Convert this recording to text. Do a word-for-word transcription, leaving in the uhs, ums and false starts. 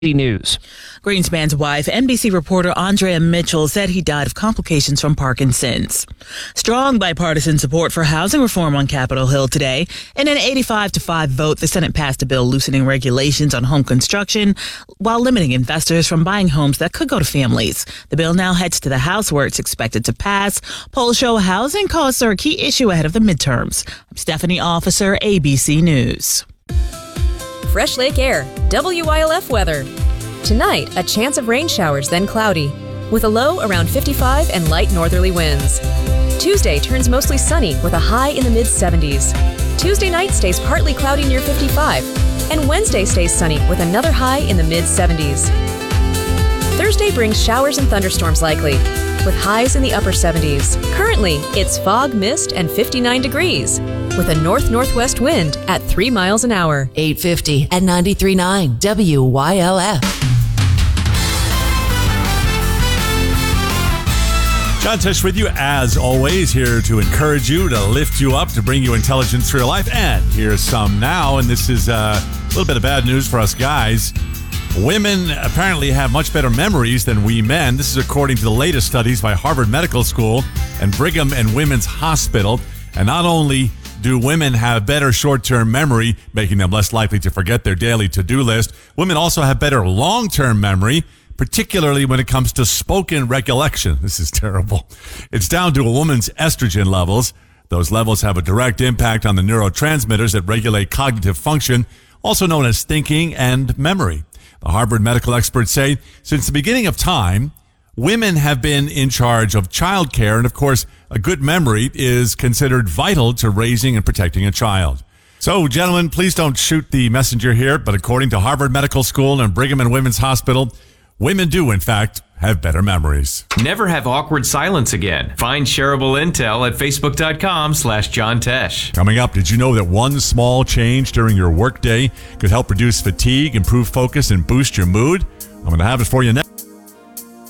News. Greenspan's wife, N B C reporter Andrea Mitchell, said he died of complications from Parkinson's. Strong bipartisan support for housing reform on Capitol Hill today. In an eighty-five to five vote, the Senate passed a bill loosening regulations on home construction while limiting investors from buying homes that could go to families. The bill now heads to the House, where it's expected to pass. Polls show housing costs are a key issue ahead of the midterms. I'm Stephanie Officer, A B C News. Fresh Lake Air, W I L F weather. Tonight, a chance of rain showers, then cloudy, with a low around fifty-five and light northerly winds. Tuesday turns mostly sunny with a high in the mid seventies. Tuesday night stays partly cloudy near fifty-five, and Wednesday stays sunny with another high in the mid seventies. Thursday brings showers and thunderstorms likely, with highs in the upper seventies. Currently, it's fog, mist, and fifty-nine degrees, with a north-northwest wind at three miles an hour. eight fifty and ninety-three point nine W Y L F. John Tesh with you, as always, here to encourage you, to lift you up, to bring you intelligence through your life. And here's some now, and this is uh, a little bit of bad news for us guys. Women apparently have much better memories than we men. This is according to the latest studies by Harvard Medical School and Brigham and Women's Hospital. And not only do women have better short-term memory, making them less likely to forget their daily to-do list, women also have better long-term memory, particularly when it comes to spoken recollection. This is terrible. It's down to a woman's estrogen levels. Those levels have a direct impact on the neurotransmitters that regulate cognitive function, also known as thinking and memory. The Harvard medical experts say since the beginning of time, women have been in charge of childcare, and of course, a good memory is considered vital to raising and protecting a child. So, gentlemen, please don't shoot the messenger here, but according to Harvard Medical School and Brigham and Women's Hospital, women do, in fact, have better memories. Never have awkward silence again. Find shareable intel at facebook.com slash John Tesh. Coming up, did you know that one small change during your workday could help reduce fatigue, improve focus, and boost your mood? I'm going to have it for you next.